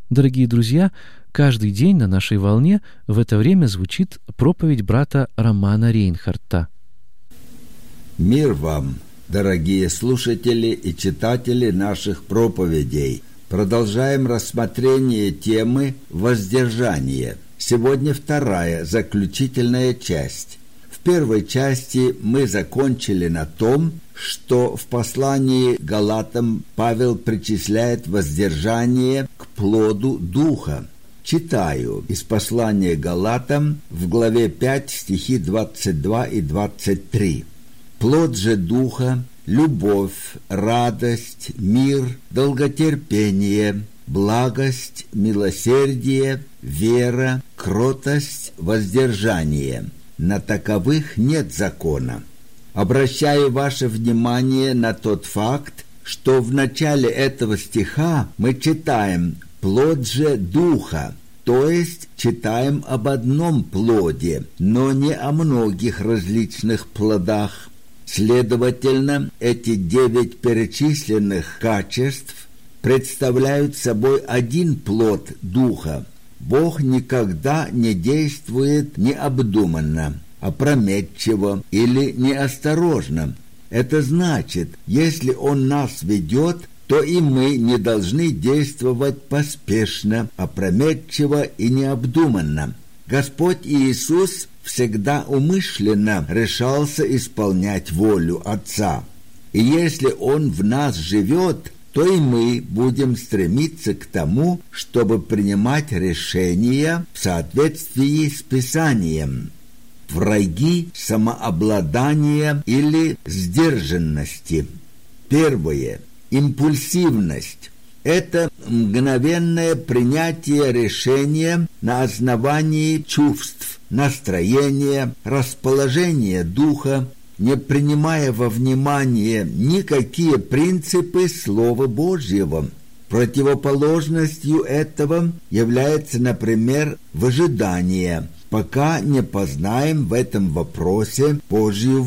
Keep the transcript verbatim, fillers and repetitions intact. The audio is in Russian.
Дорогие друзья, каждый день на нашей волне в это время звучит проповедь брата Романа Рейнхарта. Мир вам, дорогие слушатели и читатели наших проповедей. Продолжаем рассмотрение темы «Воздержание». Сегодня вторая, заключительная часть. В первой части мы закончили на том, что в послании к Галатам Павел причисляет воздержание к плоду Духа. Читаю из послания к Галатам в главе пять, стихи двадцать два и двадцать три. «Плод же Духа – любовь, радость, мир, долготерпение, благость, милосердие, вера, кротость, воздержание. На таковых нет закона». Обращаю ваше внимание на тот факт, что в начале этого стиха мы читаем «плод же Духа», то есть читаем об одном плоде, но не о многих различных плодах. Следовательно, эти девять перечисленных качеств представляют собой один плод Духа. Бог никогда не действует необдуманно, опрометчиво или неосторожно. Это значит, если Он нас ведет, то и мы не должны действовать поспешно, опрометчиво и необдуманно. Господь Иисус всегда умышленно решался исполнять волю Отца. И если Он в нас живет, то и мы будем стремиться к тому, чтобы принимать решения в соответствии с Писанием. Враги самообладания или сдержанности. Первое. Импульсивность. Это мгновенное принятие решения на основании чувств, настроения, расположения духа, не принимая во внимание никакие принципы Слова Божьего. Противоположностью этого является, например, выжидание, пока не познаем в этом вопросе Божью